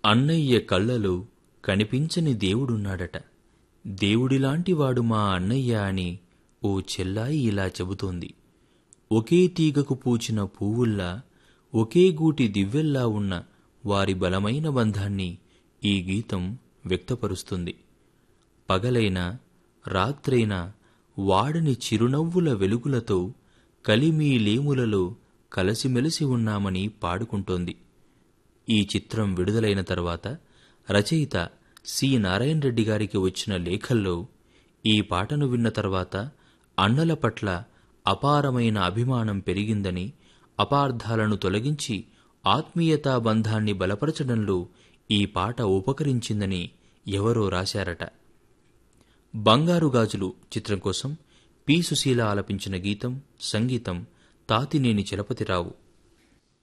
అన్నయ్య కళ్ళలో కనిపించని దేవుడున్నాడట. దేవుడిలాంటివాడు మా అన్నయ్య అని ఓ చెల్లాయి ఇలా చెబుతోంది. ఒకే తీగకు పూచిన పువ్వుల్లా, ఒకే గూటి దివ్వెల్లా ఉన్న వారి బలమైన బంధాన్ని ఈ గీతం వ్యక్తపరుస్తుంది. పగలైనా రాత్రైనా వాడని చిరునవ్వుల వెలుగులతో కలిమీలేములలో కలసిమెలిసి ఉన్నామని పాడుకుంటోంది. ఈ చిత్రం విడుదలైన తర్వాత రచయిత సి నారాయణ రెడ్డి గారికి వచ్చిన లేఖల్లో ఈ పాటను విన్న తర్వాత అన్నల పట్ల అపారమైన అభిమానం పెరిగిందని, అపార్థాలను తొలగించి ఆత్మీయతా బంధాన్ని బలపరచడంలో ఈ పాట ఉపకరించిందని ఎవరో రాశారట. బంగారు గాజులు చిత్రం కోసం పి. సుశీల ఆలపించిన గీతం, సంగీతం తాతినేని చలపతిరావు.